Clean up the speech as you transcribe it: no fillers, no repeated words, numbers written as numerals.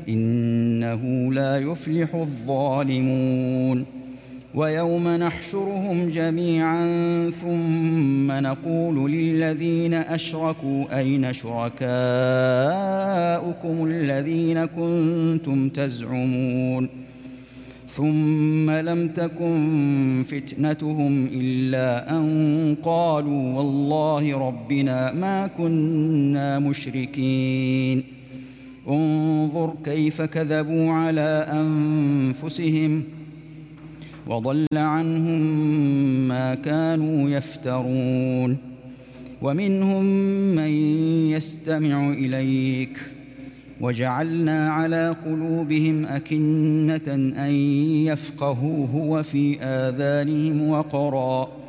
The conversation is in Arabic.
إنه لا يفلح الظالمون. ويوم نحشرهم جميعا ثم نقول للذين أشركوا أين شركاؤكم الذين كنتم تزعمون ثم لم تكن فتنتهم إلا أن قالوا والله ربنا ما كنا مشركين. انظر كيف كذبوا على أنفسهم وضل عنهم ما كانوا يفترون. ومنهم من يستمع إليك وجعلنا على قلوبهم أكنة أن يفقهوه وفي آذانهم وقرا